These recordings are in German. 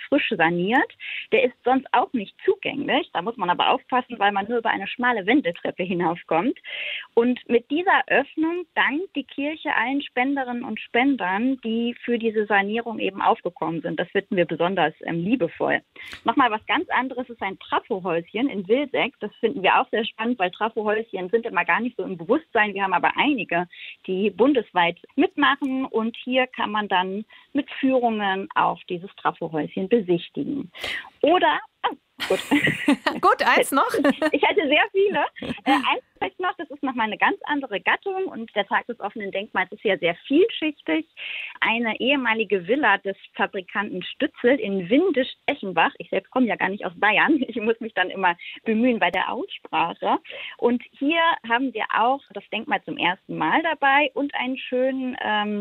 frisch saniert. Der ist sonst auch nicht zugänglich. Da muss man aber aufpassen, weil man nur über eine schmale Wendeltreppe hinaufkommt. Und mit dieser Öffnung dankt die Kirche allen Spenderinnen und Spendern, die für diese Sanierung eben aufgekommen sind. Das finden wir besonders liebevoll. Nochmal was ganz anderes ist ein Trafohäuschen in Wilseck. Das finden wir auch sehr spannend, weil Trafohäuschen sind immer gar nicht so im Bewusstsein. Wir haben aber einige, die bundesweit mitmachen und hier kann man dann mit Führungen auch dieses Trafohäuschen besichtigen. Oder, gut. Gut, eins noch. Ich hätte sehr viele. Eins vielleicht noch, das ist nochmal eine ganz andere Gattung und der Tag des offenen Denkmals ist ja sehr vielschichtig. Eine ehemalige Villa des Fabrikanten Stützl in Windisch-Eschenbach. Ich selbst komme ja gar nicht aus Bayern. Ich muss mich dann immer bemühen bei der Aussprache. Und hier haben wir auch das Denkmal zum ersten Mal dabei und einen schönen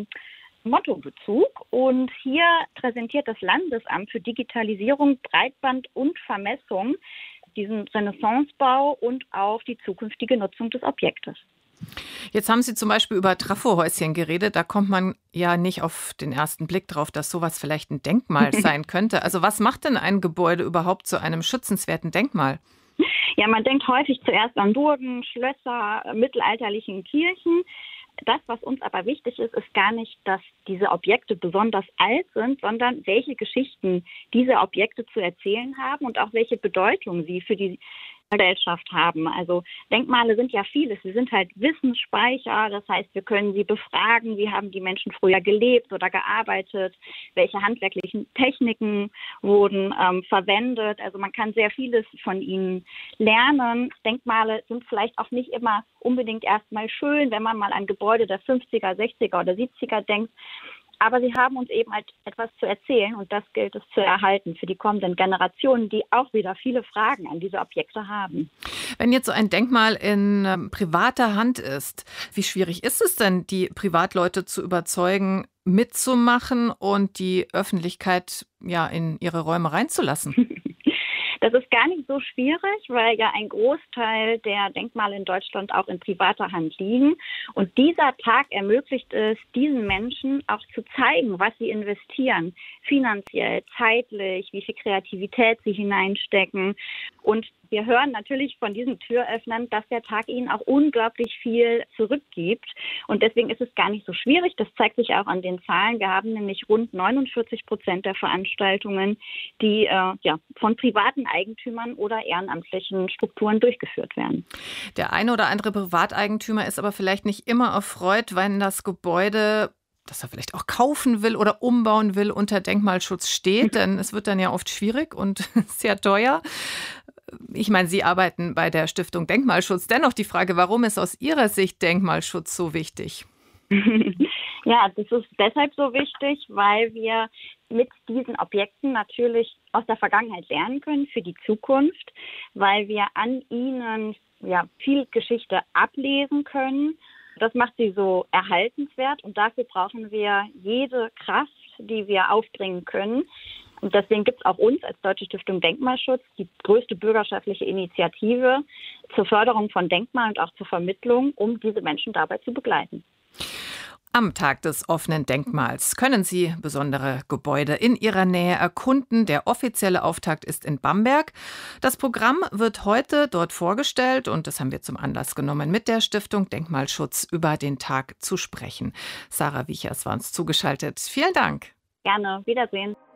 Mottobezug. Und hier präsentiert das Landesamt für Digitalisierung, Breitband und Vermessung diesen Renaissancebau und auch die zukünftige Nutzung des Objektes. Jetzt haben Sie zum Beispiel über Trafohäuschen geredet. Da kommt man ja nicht auf den ersten Blick drauf, dass sowas vielleicht ein Denkmal sein könnte. Also was macht denn ein Gebäude überhaupt zu einem schützenswerten Denkmal? Ja, man denkt häufig zuerst an Burgen, Schlösser, mittelalterlichen Kirchen. Das, was uns aber wichtig ist, ist gar nicht, dass diese Objekte besonders alt sind, sondern welche Geschichten diese Objekte zu erzählen haben und auch welche Bedeutung sie für die Gesellschaft haben. Also Denkmale sind ja vieles. Sie sind halt Wissensspeicher. Das heißt, wir können sie befragen, wie haben die Menschen früher gelebt oder gearbeitet, welche handwerklichen Techniken wurden verwendet. Also man kann sehr vieles von ihnen lernen. Denkmale sind vielleicht auch nicht immer unbedingt erstmal schön, wenn man mal an Gebäude der 50er, 60er oder 70er denkt. Aber sie haben uns eben halt etwas zu erzählen und das gilt es zu erhalten für die kommenden Generationen, die auch wieder viele Fragen an diese Objekte haben. Wenn jetzt so ein Denkmal in privater Hand ist, wie schwierig ist es denn, die Privatleute zu überzeugen, mitzumachen und die Öffentlichkeit ja in ihre Räume reinzulassen? Das ist gar nicht so schwierig, weil ja ein Großteil der Denkmale in Deutschland auch in privater Hand liegen. Und dieser Tag ermöglicht es, diesen Menschen auch zu zeigen, was sie investieren, finanziell, zeitlich, wie viel Kreativität sie hineinstecken. Und wir hören natürlich von diesen Türöffnern, dass der Tag ihnen auch unglaublich viel zurückgibt. Und deswegen ist es gar nicht so schwierig. Das zeigt sich auch an den Zahlen. Wir haben nämlich rund 49% der Veranstaltungen, die von privaten Eigentümern oder ehrenamtlichen Strukturen durchgeführt werden. Der eine oder andere Privateigentümer ist aber vielleicht nicht immer erfreut, wenn das Gebäude, das er vielleicht auch kaufen will oder umbauen will, unter Denkmalschutz steht. Denn es wird dann ja oft schwierig und sehr teuer. Ich meine, Sie arbeiten bei der Stiftung Denkmalschutz. Dennoch die Frage, warum ist aus Ihrer Sicht Denkmalschutz so wichtig? Ja, das ist deshalb so wichtig, weil wir mit diesen Objekten natürlich aus der Vergangenheit lernen können für die Zukunft, weil wir an ihnen viel Geschichte ablesen können. Das macht sie so erhaltenswert und dafür brauchen wir jede Kraft, die wir aufbringen können. Und deswegen gibt es auch uns als Deutsche Stiftung Denkmalschutz, die größte bürgerschaftliche Initiative zur Förderung von Denkmalen und auch zur Vermittlung, um diese Menschen dabei zu begleiten. Am Tag des offenen Denkmals können Sie besondere Gebäude in Ihrer Nähe erkunden. Der offizielle Auftakt ist in Bamberg. Das Programm wird heute dort vorgestellt und das haben wir zum Anlass genommen, mit der Stiftung Denkmalschutz über den Tag zu sprechen. Sarah Wiechers war uns zugeschaltet. Vielen Dank. Gerne. Wiedersehen.